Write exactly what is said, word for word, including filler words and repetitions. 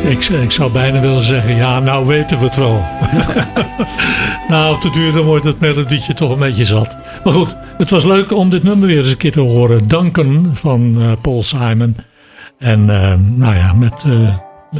ik, ik zou bijna willen zeggen, ja, nou weten we het wel. Nou, op de duur dan wordt het melodietje toch een beetje zat. Maar goed, het was leuk om dit nummer weer eens een keer te horen. Duncan van uh, Paul Simon. En uh, nou ja, met uh,